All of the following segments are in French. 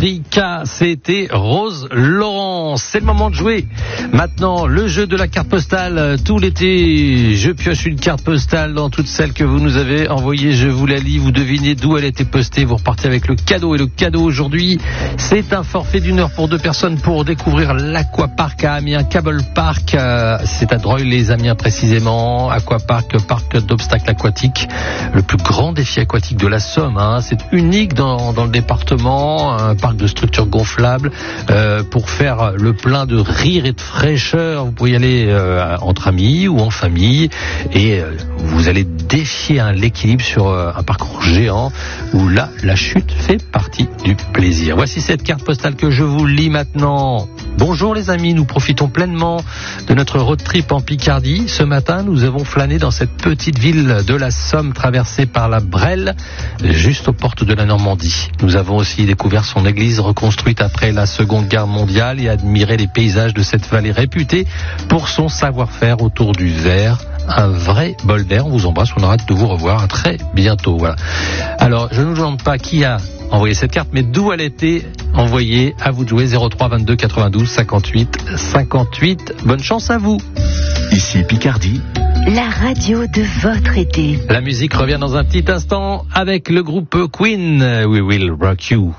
Africa, c'était Rose Laurence. C'est le moment de jouer. Maintenant, le jeu de la carte postale. Tout l'été, je pioche une carte postale dans toutes celles que vous nous avez envoyées. Je vous la lis, vous devinez d'où elle était postée. Vous repartez avec le cadeau. Et le cadeau aujourd'hui, c'est un forfait d'une heure pour 2 personnes pour découvrir l'Aquapark à Amiens, Cable Park. C'est à Dreuil les Amiens précisément. Aquapark, parc d'obstacles aquatiques. Le plus grand défi aquatique de la Somme. C'est unique dans le département. Un parc de structures gonflables pour faire le plein de rire et de fraîcheur. Vous pouvez y aller entre amis ou en famille et vous allez défier l'équilibre sur un parcours géant où là, la chute fait partie du plaisir. Voici cette carte postale que je vous lis maintenant. Bonjour les amis, nous profitons pleinement de notre road trip en Picardie. Ce matin, nous avons flâné dans cette petite ville de la Somme traversée par la Brelle, juste aux portes de la Normandie. Nous avons aussi découvert son église reconstruite après la Seconde Guerre mondiale et admiré les paysages de cette vallée réputée pour son savoir-faire autour du verre. Un vrai bol d'air. On vous embrasse, on aura hâte de vous revoir. À très bientôt. Voilà. Alors, je ne vous demande pas qui a envoyé cette carte, mais d'où elle était envoyée. À vous de jouer. 03 22 92 58 58. Bonne chance à vous. Ici Picardie, la radio de votre été. La musique revient dans un petit instant avec le groupe Queen. We Will Rock You.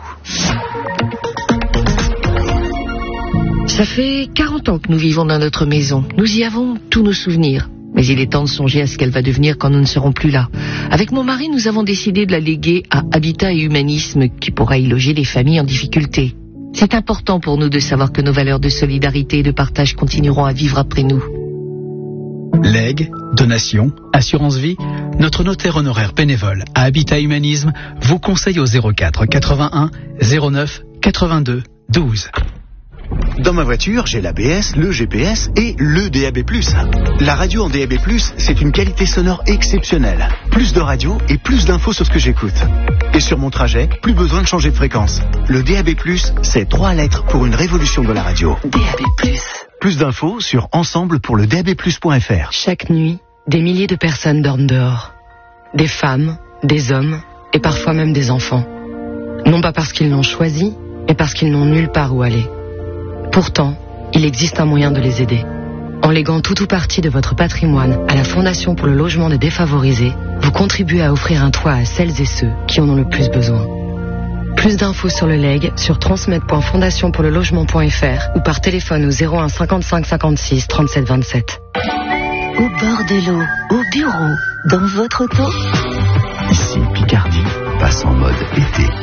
Ça fait 40 ans que nous vivons dans notre maison. Nous y avons tous nos souvenirs. Mais il est temps de songer à ce qu'elle va devenir quand nous ne serons plus là. Avec mon mari, nous avons décidé de la léguer à Habitat et Humanisme, qui pourra y loger les familles en difficulté. C'est important pour nous de savoir que nos valeurs de solidarité et de partage continueront à vivre après nous. legs, donations, assurance vie, notre notaire honoraire bénévole à Habitat Humanisme vous conseille au 04 81 09 82 12. Dans ma voiture, j'ai l'ABS, le GPS et le DAB+. La radio en DAB+, c'est une qualité sonore exceptionnelle. Plus de radio et plus d'infos sur ce que j'écoute. Et sur mon trajet, plus besoin de changer de fréquence. Le DAB+, c'est 3 lettres pour une révolution de la radio. DAB+. Plus d'infos sur ensemblepourledabplus.fr. Chaque nuit, des milliers de personnes dorment dehors. Des femmes, des hommes et parfois même des enfants. Non pas parce qu'ils l'ont choisi, mais parce qu'ils n'ont nulle part où aller. Pourtant, il existe un moyen de les aider. En léguant tout ou partie de votre patrimoine à la Fondation pour le logement des défavorisés, vous contribuez à offrir un toit à celles et ceux qui en ont le plus besoin. Plus d'infos sur le legs sur transmed.fondationpourlelogement.fr ou par téléphone au 01 55 56 37 27. Au bord de l'eau, au bureau, dans votre auto. Ici Picardie passe en mode été.